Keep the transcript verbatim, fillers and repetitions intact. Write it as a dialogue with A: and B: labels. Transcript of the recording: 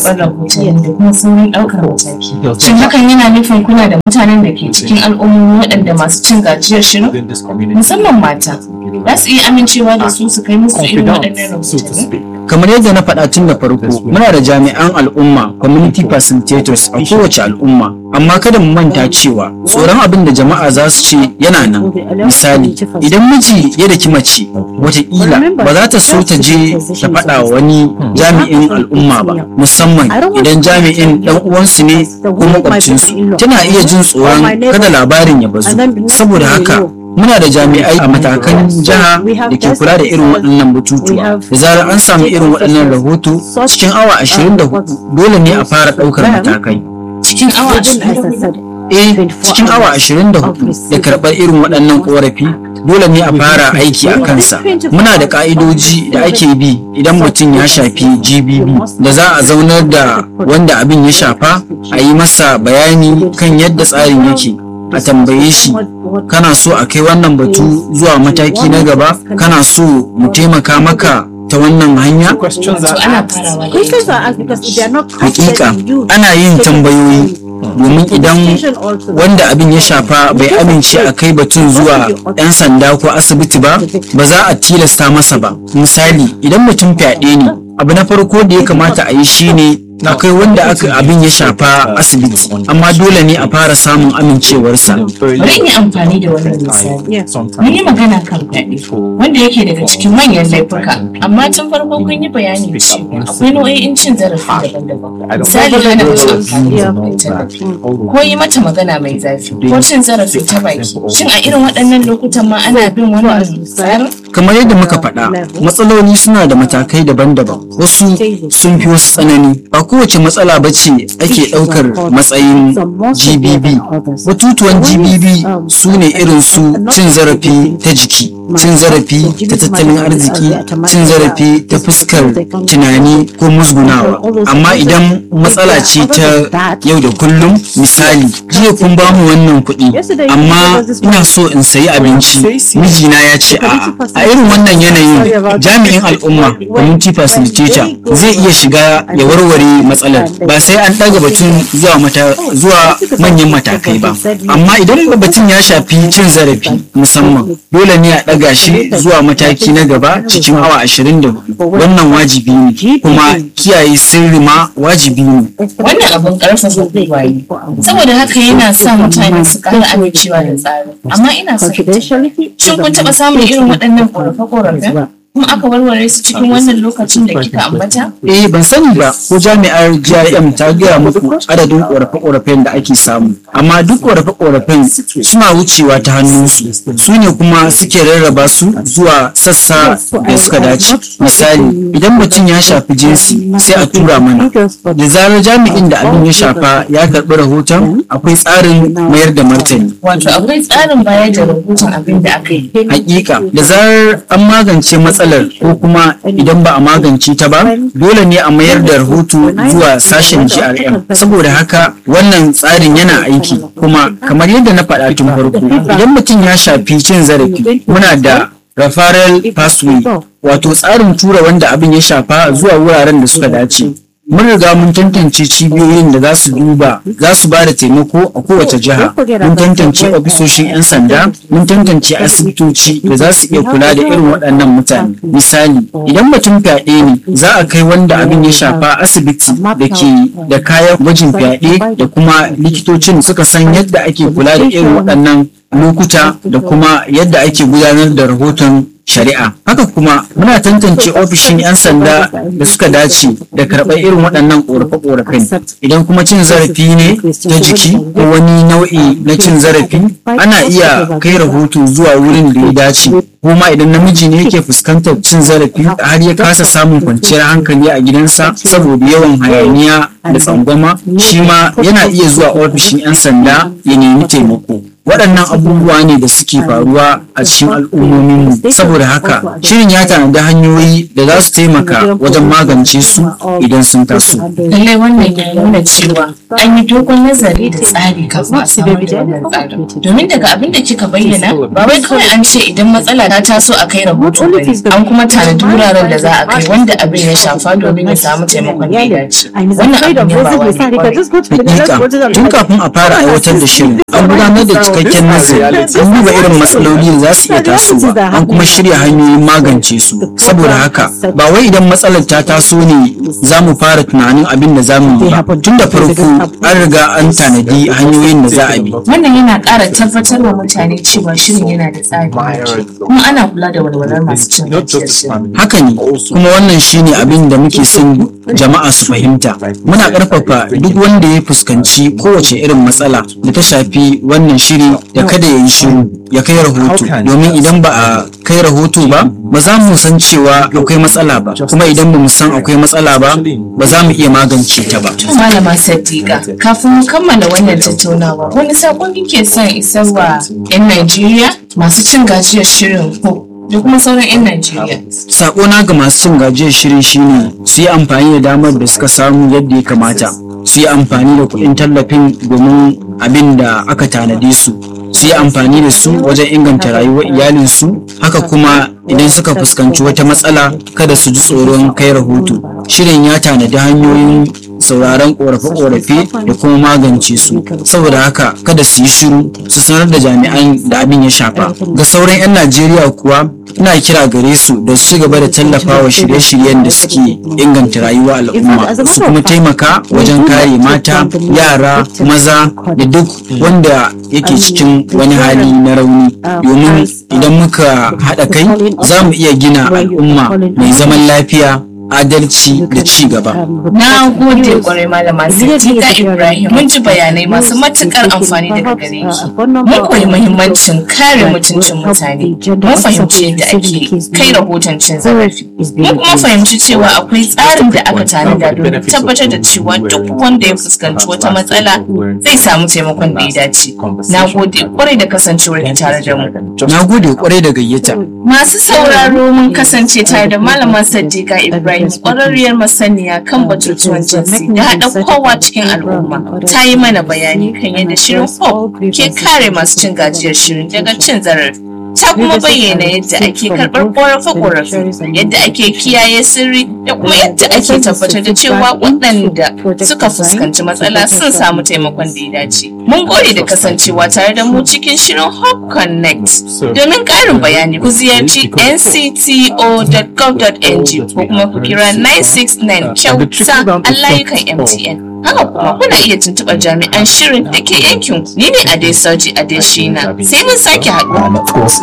A: karɓar rahotanni da kuma saurin ɗaukar mataki. Shin hakan yana nufin kuna da mutanen da ke cikin al'ummomi waɗanda masu cin gajiyar shirin, musamman mata, za su iya amincewa da su su kai musu irin waɗannan rahotanni?
B: Kamar yadda na faɗa tun da farko, muna da jami'an al'umma community facilitators a kowace al'umma, amma kada mu manta cewa tsoron abin da jama'a za su ce yana nan. Misali, idan miji ya daki mace, wataƙila ba za ta so ta je ta faɗa wa wani jami'in al'umma ba, musamman idan jami'in ɗan uwansu ne ko maƙwabcinsu. Tana iya jin tsoron kada labarin ya bazu. Saboda haka muna da jami'ai a matakan jiha da ke kula da irin waɗannan batutuwa. Da zarar an samu irin waɗannan rahoto cikin awa ashirin da hudu dole ne a fara ɗaukar matakai.
A: Cikin awa ashirin da hudu?
B: Eh, cikin awa ashirin da hudu da karɓar irin waɗannan ƙorafi dole ne a fara aiki a kansa. Muna da ƙa'idoji da ake bi idan mutum ya shafi G B B, da za a zaunar da wanda abin ya shafa a yi masa bayani kan yadda tsarin yake. A tambaye shi, kana so a kai wannan batu zuwa mataki na gaba, kana so mu taimaka maka ta wannan hanya? Hakika ana yin tambayoyi domin idan wanda abin ya shafa bai amince a kai batun zuwa 'yan sanda ko asibiti ba, ba za a tilasta masa ba. Misali, idan mutum fyaɗe ne, abu na farko da ya kamata a yi shine akwai wanda aka abin ya shafa asibiti, amma dole ne a fara samun amincewarsa.
A: Bari in yi amfani da wannan misali. Mun yi magana kan fyaɗe, wanda yake daga cikin manyan laifuka, amma tun farko kun yi bayani cewa akwai nau'o'in cin zarafi daban-daban. Misali, hana mace amfani da tallafi, ko yi mata magana mai zafi, ko cin zarafi ta baki. Shin a irin waɗannan lokutan ma ana bin wannan tsarin?
B: Kamar yadda muka faɗa, matsaloli suna da matakai daban-daban, wasu sun fi wasu tsanani. Ba kowace matsala ba ce ake ɗaukar matsayin G B B. Batutuwan G B B su ne irin su cin zarafi ta jiki, cin zarafi ta tattalin arziki, cin zarafi ta fuskar tunani ko musgunawa. Amma idan matsala ce ta yau da kullum, misali, jiya kun ba mu wannan kuɗi, amma ina so in sayi abinci, mijina ya ce a'a. A irin wannan yanayin, jami'in al'umma community facilitator zai iya shiga ya warware matsalar, ba sai an ɗaga batun zuwa mata zuwa manyan matakai ba. Amma idan batun ya shafi cin zarafi musamman, dole ne a ɗaga shi zuwa mataki na gaba cikin awa ashirin da hudu. Wannan wajibi ne, kuma kiyaye sirri ma wajibi ne.
A: Wannan abin ƙarfafa gwiwa ne, saboda haka yana sa mutane su ƙara amincewa da tsarin. Amma ina son shin kun taɓa samun irin waɗannan ƙorafe-ƙorafe kuma aka warware su cikin wannan lokacin da kika ambata?
B: Eh, ban sani ba ko jami'ar G I M ta gaya muku adadin ƙorafe-ƙorafen da ake samu, amma duk ƙorafe-ƙorafen suna wucewa ta hannunsu, su ne kuma suke rarraba su zuwa sassa da suka dace. Misali, idan mutum ya shafi jinsi sai a tura mana. Da zarar jami'in da abin ya shafa ya karɓi rahoton, akwai tsarin mayar da martani.
A: Wato akwai tsarin bayar da rahoton abin da aka yi.
B: Hakika, da zarar an magance matsalar ko kuma idan ba a magance ta ba, dole ne a mayar da rahoto zuwa sashen G R M. Saboda haka wannan tsarin yana aiki, kuma kamar yadda na faɗa tun farko, idan mutum ya shafi cin zarafi, muna da referral pathway, wato tsarin tura wanda abin ya shafa zuwa wuraren da suka dace. Mun riga mun tantance cibiyoyin da za su duba za su ba da taimako a kowace jiha. Mun tantance ofisoshin 'yan sanda, mun tantance asibitoci da za su iya kula da irin waɗannan mutane. Misali, idan mutum fyaɗe ne, za a kai wanda abin ya shafa asibiti da ke da kayan gwajin fyaɗe da kuma likitocin suka san yadda ake kula da irin waɗannan lokuta da kuma yadda ake gudanar da rahoton shari'a. Haka kuma muna tantance ofishin 'yan sanda da suka dace da karɓar irin waɗannan ƙorafe-ƙorafen. Idan kuma cin zarafi ne ta jiki ko wani nau'i na cin zarafi, ana iya kai rahoto zuwa wurin da ya dace. Kuma idan namiji ne yake fuskantar cin zarafi har ya kasa samun kwanciyar hankali a gidansa saboda yawan hayaniya da tsangwama, shi ma yana iya zuwa ofishin 'yan sanda ya nemi taimako. waɗannan abubuwa ne da suke faruwa a cikin al'ummominmu. Saboda haka shirin ya tanadi hanyoyi da za su taimaka wajen magance su idan sun taso.
A: Lallai wannan ya nuna cewa an yi dogon nazari da tsari kafin a samar da wannan tsarin. Domin daga abin da kika bayyana, ba wai kawai an ce idan matsala ta taso a kai rahoto bane, an kuma tanadi wuraren da za a kai wanda abin ya shafa domin ya samu taimakon da ya dace. Wannan abin ya ba wani
B: Hakika, tun kafin a fara aiwatar da shirin, an gudanar da cikakken nazari, an duba irin matsaloli da za su iya tasowa, an kuma shirya hanyoyin magance su. Saboda haka, ba wai idan matsalar ta taso ne za mu fara tunanin abin da za mu yi ba. Tun da farko, an riga an tanadi hanyoyin da za a bi.
A: Wannan yana ƙara tabbatar wa mutane cewa shirin yana da tsari kuma ana kula da walwalar masu cin gajiyar shirin.
B: Haka ne, kuma wannan shine abin da muke son jama'a su fahimta. Muna ƙarfafa duk wanda ya fuskanci kowace irin matsala da ta shafi wannan shiri da kada ya yi shiru ya kai rahoto, domin idan ba a kai rahoto ba ba za mu san cewa akwai matsala ba, kuma idan ba mu san akwai matsala ba ba za mu iya magance ta ba.
A: Malama Sadiqa, kafin mu kammala wannan tattaunawa, wani sakon kike son isarwa 'yan Najeriya masu cin gajiyar shirin ko da kuma sauran 'yan Najeriya?
B: Sakona ga masu cin gajiyar shirin shine su yi amfani da damar da suka samu yadda ya kamata, su yi amfani da kuɗin tallafin domin abin da aka tanade su, su yi amfani da su wajen inganta rayuwar iyalinsu. Haka kuma idan suka fuskanci wata matsala kada su ji tsoron kai rahoto. Shirin ya tanadi hanyoyin sauraron korafe-korafe da kuma magance su. Saboda haka kada su yi shiru, su sanar da jami'an da abin ya shafa. Ga sauran 'yan Najeriya kuwa ina kira gare su da su gaba da tallafawa shirye-shiryen da suke inganta rayuwar al'umma, su kuma taimaka wajen kare mata, yara, maza da duk wanda yake cikin wani hali na rauni, domin idan muka haɗa kai za mu iya gina al'umma mai zaman lafiya, adalci da ci gaba.
A: Na gode kwarai Malama Sadiqa Ibrahim, mun ji bayanai masu matukar amfani daga gare ki. Mun koyi muhimmancin kare mutuncin mutane, mun fahimci yadda ake kai rahoton cin zarafi, mun kuma fahimci cewa akwai tsarin da aka tanada domin tabbatar da cewa duk wanda ya fuskanci wata matsala zai samu taimakon da ya dace. Na gode kwarai da kasancewar ki tare da mu.
B: Na gode kwarai da gayyata.
A: Masu sauraro, mun kasance tare da Malama Sadiqa Ibrahim, ƙwararriyar masaniya kan batutuwan jinsi da haɗa kowa cikin al'umma. Ta yi mana bayani kan yadda shirin Hope ke kare masu cin gajiyar shirin daga cin zarafi. Ta kuma bayyana yadda ake karɓar ƙorafe-ƙorafe, yadda ake kiyaye sirri da kuma yadda ake tabbatar da cewa waɗanda suka fuskanci matsala sun samu taimakon da ya dace. Mun gode da kasancewa tare da mu cikin shirin Hope Connect. Domin ƙarin bayani ku ziyarci n c t o dot gov dot n g ko kuma ku kira nine six nine kyauta a layukan M T N. Haka kuma kuna iya tuntuɓar jami'an shirin da ke yankin ku. Ni ne Ade Sauti Adeshina. Sai mun sake haɗuwa.